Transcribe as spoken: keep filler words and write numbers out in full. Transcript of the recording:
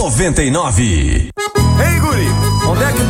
noventa e nove. Ei, guri, onde é que